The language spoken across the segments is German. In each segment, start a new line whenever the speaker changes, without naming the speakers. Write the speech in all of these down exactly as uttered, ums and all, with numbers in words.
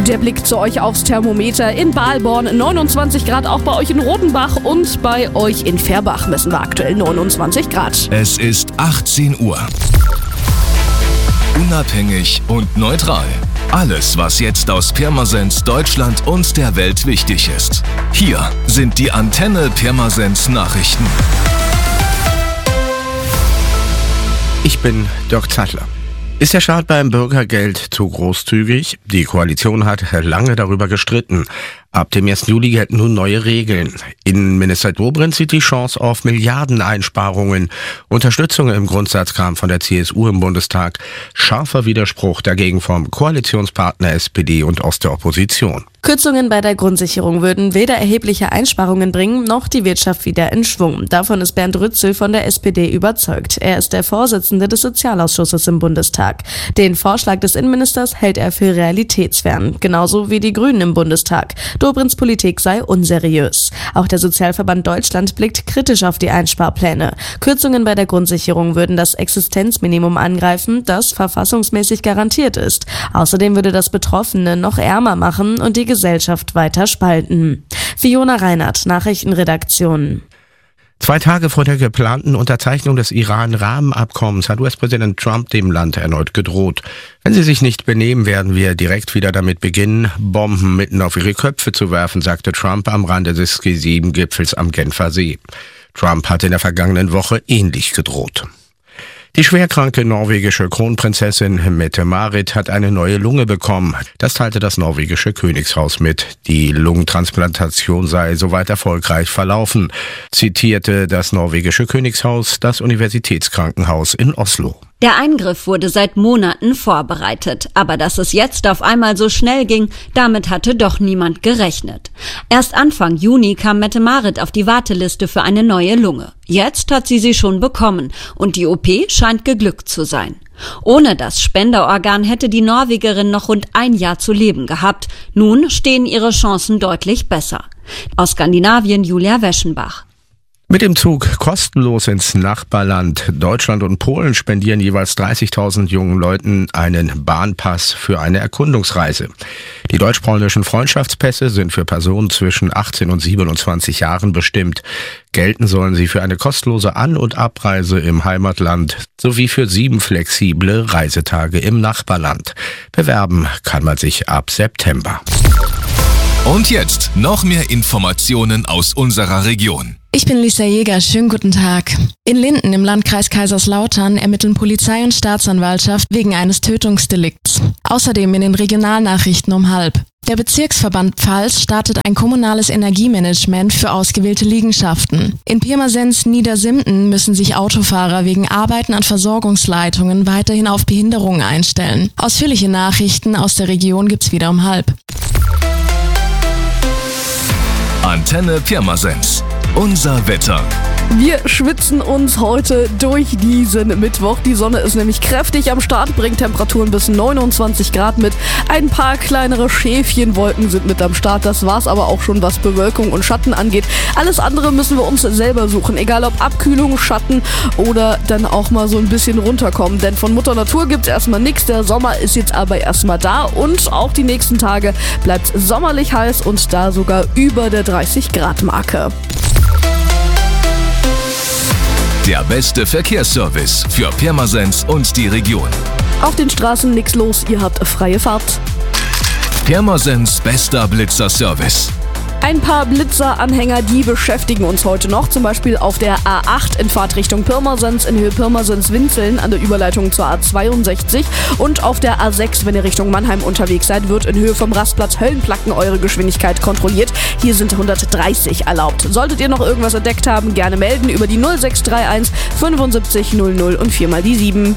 Der Blick zu euch aufs Thermometer in Balborn, neunundzwanzig Grad, auch bei euch in Rodenbach und bei euch in Färbach messen wir aktuell neunundzwanzig Grad.
Es ist achtzehn Uhr. Unabhängig und neutral. Alles, was jetzt aus Pirmasens, Deutschland und der Welt wichtig ist. Hier sind die Antenne Pirmasens Nachrichten.
Ich bin Dirk Zeitler. Ist der Staat beim Bürgergeld zu großzügig? Die Koalition hat lange darüber gestritten. Ab dem ersten Juli gelten nun neue Regeln. Innenminister Dobrindt sieht die Chance auf Milliardeneinsparungen. Unterstützung im Grundsatz kam von der C S U im Bundestag. Scharfer Widerspruch dagegen vom Koalitionspartner S P D und aus der Opposition.
Kürzungen bei der Grundsicherung würden weder erhebliche Einsparungen bringen, noch die Wirtschaft wieder in Schwung. Davon ist Bernd Rützel von der S P D überzeugt. Er ist der Vorsitzende des Sozialausschusses im Bundestag. Den Vorschlag des Innenministers hält er für realitätsfern, genauso wie die Grünen im Bundestag. Dobrindts Politik sei unseriös. Auch der Sozialverband Deutschland blickt kritisch auf die Einsparpläne. Kürzungen bei der Grundsicherung würden das Existenzminimum angreifen, das verfassungsmäßig garantiert ist. Außerdem würde das Betroffene noch ärmer machen und die Gesellschaft weiter spalten. Fiona Reinhardt, Nachrichtenredaktion.
Zwei Tage vor der geplanten Unterzeichnung des Iran-Rahmenabkommens hat U S-Präsident Trump dem Land erneut gedroht. Wenn sie sich nicht benehmen, werden wir direkt wieder damit beginnen, Bomben mitten auf ihre Köpfe zu werfen, sagte Trump am Rande des G sieben Gipfels am Genfer See. Trump hatte in der vergangenen Woche ähnlich gedroht. Die schwerkranke norwegische Kronprinzessin Mette-Marit hat eine neue Lunge bekommen. Das teilte das norwegische Königshaus mit. Die Lungentransplantation sei soweit erfolgreich verlaufen, zitierte das norwegische Königshaus das Universitätskrankenhaus in Oslo.
Der Eingriff wurde seit Monaten vorbereitet, aber dass es jetzt auf einmal so schnell ging, damit hatte doch niemand gerechnet. Erst Anfang Juni kam Mette-Marit auf die Warteliste für eine neue Lunge. Jetzt hat sie sie schon bekommen und die O P scheint geglückt zu sein. Ohne das Spenderorgan hätte die Norwegerin noch rund ein Jahr zu leben gehabt. Nun stehen ihre Chancen deutlich besser. Aus Skandinavien Julia Weschenbach.
Mit dem Zug kostenlos ins Nachbarland. Deutschland und Polen spendieren jeweils dreißigtausend jungen Leuten einen Bahnpass für eine Erkundungsreise. Die deutsch-polnischen Freundschaftspässe sind für Personen zwischen achtzehn und siebenundzwanzig Jahren bestimmt. Gelten sollen sie für eine kostenlose An- und Abreise im Heimatland sowie für sieben flexible Reisetage im Nachbarland. Bewerben kann man sich ab September.
Und jetzt noch mehr Informationen aus unserer Region.
Ich bin Lisa Jäger, schönen guten Tag. In Linden im Landkreis Kaiserslautern ermitteln Polizei und Staatsanwaltschaft wegen eines Tötungsdelikts. Außerdem in den Regionalnachrichten um halb. Der Bezirksverband Pfalz startet ein kommunales Energiemanagement für ausgewählte Liegenschaften. In Pirmasens Niedersimten müssen sich Autofahrer wegen Arbeiten an Versorgungsleitungen weiterhin auf Behinderungen einstellen. Ausführliche Nachrichten aus der Region gibt's wieder um halb.
Antenne Pirmasens. Unser Wetter.
Wir schwitzen uns heute durch diesen Mittwoch. Die Sonne ist nämlich kräftig am Start, bringt Temperaturen bis neunundzwanzig Grad mit. Ein paar kleinere Schäfchenwolken sind mit am Start. Das war's aber auch schon, was Bewölkung und Schatten angeht. Alles andere müssen wir uns selber suchen. Egal ob Abkühlung, Schatten oder dann auch mal so ein bisschen runterkommen. Denn von Mutter Natur gibt's erstmal nichts. Der Sommer ist jetzt aber erstmal da und auch die nächsten Tage bleibt's sommerlich heiß und da sogar über der dreißig Grad Marke.
Der beste Verkehrsservice für Pirmasens und die Region.
Auf den Straßen nichts los, ihr habt freie Fahrt.
Pirmasens bester Blitzerservice.
Ein paar Blitzeranhänger, die beschäftigen uns heute noch, zum Beispiel auf der A acht in Fahrtrichtung Pirmasens in Höhe Pirmasens-Winzeln an der Überleitung zur A zweiundsechzig und auf der A sechs, wenn ihr Richtung Mannheim unterwegs seid, wird in Höhe vom Rastplatz Höllenplacken eure Geschwindigkeit kontrolliert. Hier sind hundertdreißig erlaubt. Solltet ihr noch irgendwas entdeckt haben, gerne melden über die null sechs drei eins fünfundsiebzig null null und viermal die sieben.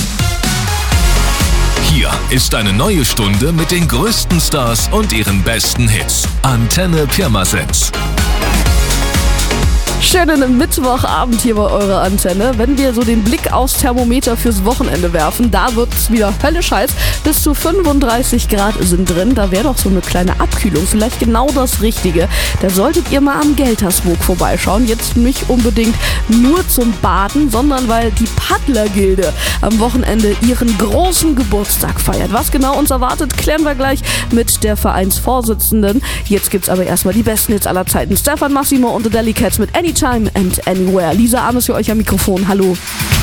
Hier ist eine neue Stunde mit den größten Stars und ihren besten Hits. Antenne Pirmasens.
Schönen Mittwochabend hier bei eurer Antenne. Wenn wir so den Blick aufs Thermometer fürs Wochenende werfen, da wird es wieder höllisch heiß. Bis zu fünfunddreißig Grad sind drin. Da wäre doch so eine kleine Abkühlung vielleicht genau das Richtige. Da solltet ihr mal am Geltersburg vorbeischauen. Jetzt nicht unbedingt nur zum Baden, sondern weil die Paddlergilde am Wochenende ihren großen Geburtstag feiert. Was genau uns erwartet, klären wir gleich mit der Vereinsvorsitzenden. Jetzt gibt's aber erstmal die besten Hits aller Zeiten. Stefan Massimo und The Delicates mit Anytime and Anywhere. Lisa Armes für euch am Mikrofon. Hallo.